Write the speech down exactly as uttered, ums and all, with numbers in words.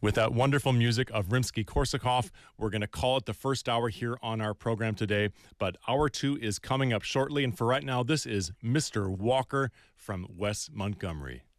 With that wonderful music of Rimsky-Korsakov, we're going to call it the first hour here on our program today. But hour two is coming up shortly. And for right now, this is Mister Walker from Wes Montgomery.